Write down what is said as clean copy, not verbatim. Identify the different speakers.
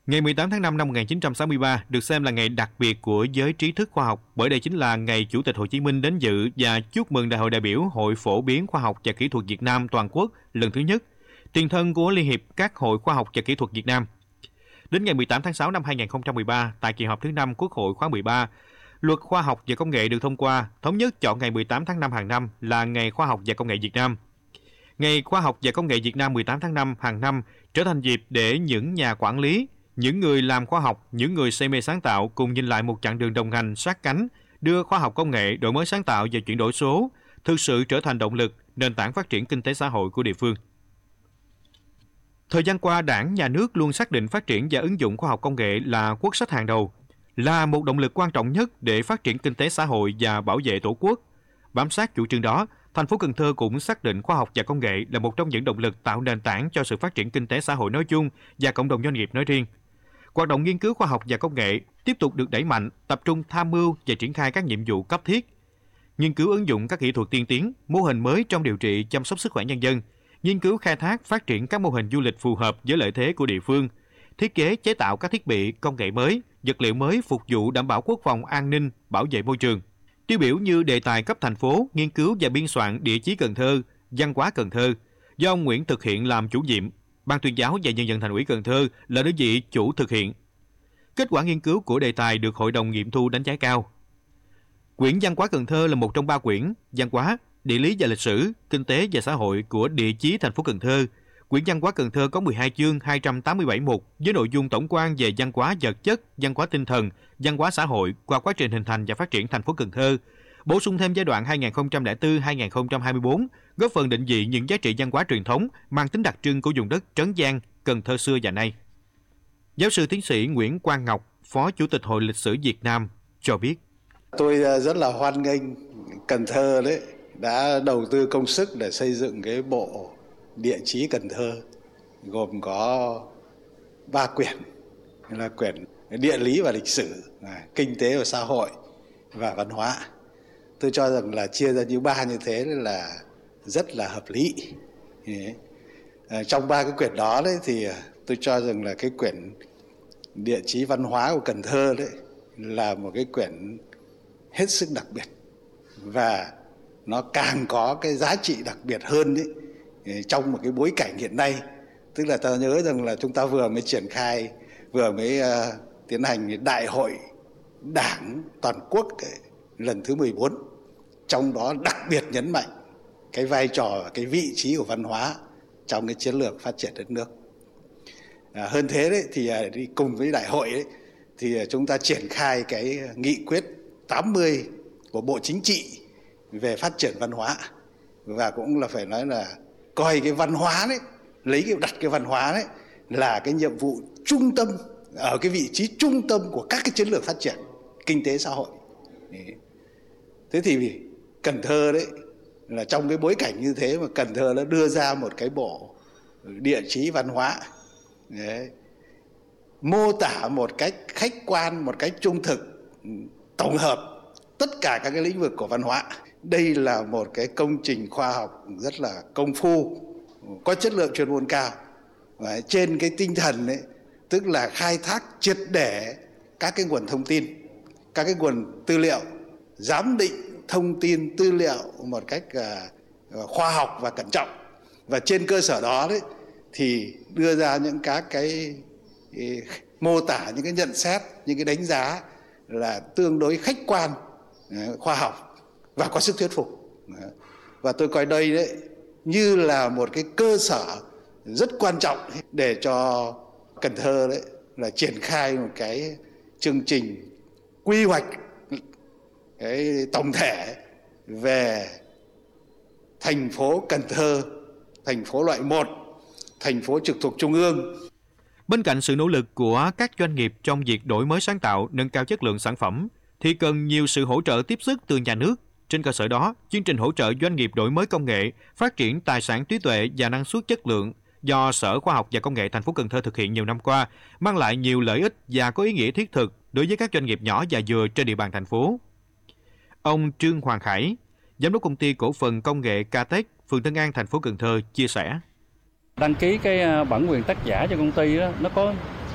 Speaker 1: Ngày 18 tháng 5 năm 1963 được xem là ngày đặc biệt của giới trí thức khoa học, bởi đây chính là ngày Chủ tịch Hồ Chí Minh đến dự và chúc mừng Đại hội đại biểu Hội Phổ biến Khoa học và Kỹ thuật Việt Nam toàn quốc lần thứ nhất, tiền thân của Liên hiệp các hội khoa học và kỹ thuật Việt Nam. Đến ngày 18 tháng 6 năm 2013, tại kỳ họp thứ 5 Quốc hội khóa 13, Luật Khoa học và Công nghệ được thông qua, thống nhất chọn ngày 18 tháng 5 hàng năm là Ngày Khoa học và Công nghệ Việt Nam. Ngày Khoa học và Công nghệ Việt Nam 18 tháng 5 hàng năm trở thành dịp để những nhà quản lý, những người làm khoa học, những người say mê sáng tạo cùng nhìn lại một chặng đường đồng hành sát cánh, đưa khoa học công nghệ, đổi mới sáng tạo và chuyển đổi số thực sự trở thành động lực, nền tảng phát triển kinh tế xã hội của địa phương. Thời gian qua, Đảng, Nhà nước luôn xác định phát triển và ứng dụng khoa học công nghệ là quốc sách hàng đầu, là một động lực quan trọng nhất để phát triển kinh tế xã hội và bảo vệ Tổ quốc. Bám sát chủ trương đó, thành phố Cần Thơ cũng xác định khoa học và công nghệ là một trong những động lực tạo nền tảng cho sự phát triển kinh tế xã hội nói chung và cộng đồng doanh nghiệp nói riêng. Hoạt động nghiên cứu khoa học và công nghệ tiếp tục được đẩy mạnh, tập trung tham mưu và triển khai các nhiệm vụ cấp thiết. Nghiên cứu ứng dụng các kỹ thuật tiên tiến, mô hình mới trong điều trị chăm sóc sức khỏe nhân dân, nghiên cứu khai thác phát triển các mô hình du lịch phù hợp với lợi thế của địa phương, thiết kế chế tạo các thiết bị công nghệ mới, vật liệu mới phục vụ đảm bảo quốc phòng an ninh, bảo vệ môi trường. Tiêu biểu như đề tài cấp thành phố, nghiên cứu và biên soạn địa chí Cần Thơ, văn hóa Cần Thơ, do ông Nguyễn Thực Hiện làm chủ nhiệm, Ban tuyên giáo và Nhân dân Thành ủy Cần Thơ là đơn vị chủ thực hiện. Kết quả nghiên cứu của đề tài được Hội đồng nghiệm thu đánh giá cao. Quyển Văn hóa Cần Thơ là một trong 3 quyển Văn hóa, Địa lý và lịch sử, Kinh tế và xã hội của địa chí thành phố Cần Thơ. Quyển Văn hóa Cần Thơ có 12 chương 287 mục với nội dung tổng quan về văn hóa vật chất, văn hóa tinh thần, văn hóa xã hội qua quá trình hình thành và phát triển thành phố Cần Thơ. Bổ sung thêm giai đoạn 2004-2024, góp phần định vị những giá trị văn hóa truyền thống mang tính đặc trưng của vùng đất Trấn Giang, Cần Thơ xưa và nay. Giáo sư tiến sĩ Nguyễn Quang Ngọc, Phó Chủ tịch Hội Lịch sử Việt Nam cho biết.
Speaker 2: Tôi rất là hoan nghênh Cần Thơ đấy đã đầu tư công sức để xây dựng cái bộ địa chí Cần Thơ, gồm có 3 quyển, là quyển địa lý và lịch sử, kinh tế và xã hội và văn hóa. Tôi cho rằng là chia ra như 3 như thế là rất là hợp lý. Trong 3 cái quyển đó đấy thì tôi cho rằng là cái quyển địa chí văn hóa của Cần Thơ đấy là một cái quyển hết sức đặc biệt, và nó càng có cái giá trị đặc biệt hơn đấy trong một cái bối cảnh hiện nay. Tức là ta nhớ rằng là chúng ta vừa mới triển khai, vừa mới tiến hành đại hội Đảng toàn quốc lần thứ 14, trong đó đặc biệt nhấn mạnh cái vai trò và cái vị trí của văn hóa trong cái chiến lược phát triển đất nước. Hơn thế đấy thì đi cùng với đại hội ấy, thì chúng ta triển khai cái nghị quyết 80 của Bộ Chính trị về phát triển văn hóa, và cũng là phải nói là coi cái văn hóa đấy, đặt cái văn hóa đấy là cái nhiệm vụ trung tâm, ở cái vị trí trung tâm của các cái chiến lược phát triển kinh tế xã hội. Thế thì Cần Thơ đấy là trong cái bối cảnh như thế mà Cần Thơ đã đưa ra một cái bộ địa chí văn hóa đấy, mô tả một cách khách quan, một cách trung thực, tổng hợp tất cả các cái lĩnh vực của văn hóa. Đây là một cái công trình khoa học rất là công phu, có chất lượng chuyên môn cao. Và trên cái tinh thần ấy, tức là khai thác triệt để các cái nguồn thông tin, các cái nguồn tư liệu, giám định thông tin tư liệu một cách khoa học và cẩn trọng. Và trên cơ sở đó đấy thì đưa ra những các cái mô tả, những cái nhận xét, những cái đánh giá là tương đối khách quan, khoa học và có sức thuyết phục. Và tôi coi đây đấy như là một cái cơ sở rất quan trọng để cho Cần Thơ đấy là triển khai một cái chương trình quy hoạch cái tổng thể về thành phố Cần Thơ, thành phố loại 1, thành phố trực thuộc Trung ương.
Speaker 1: Bên cạnh sự nỗ lực của các doanh nghiệp trong việc đổi mới sáng tạo, nâng cao chất lượng sản phẩm, thì cần nhiều sự hỗ trợ tiếp sức từ nhà nước. Trên cơ sở đó, chương trình hỗ trợ doanh nghiệp đổi mới công nghệ, phát triển tài sản trí tuệ và năng suất chất lượng do Sở Khoa học và Công nghệ thành phố Cần Thơ thực hiện nhiều năm qua, mang lại nhiều lợi ích và có ý nghĩa thiết thực đối với các doanh nghiệp nhỏ và vừa trên địa bàn thành phố. Ông Trương Hoàng Khải, Giám đốc Công ty Cổ phần Công nghệ Catech, phường Tân An, thành phố Cần Thơ chia sẻ.
Speaker 3: Đăng ký cái bản quyền tác giả cho công ty đó, nó có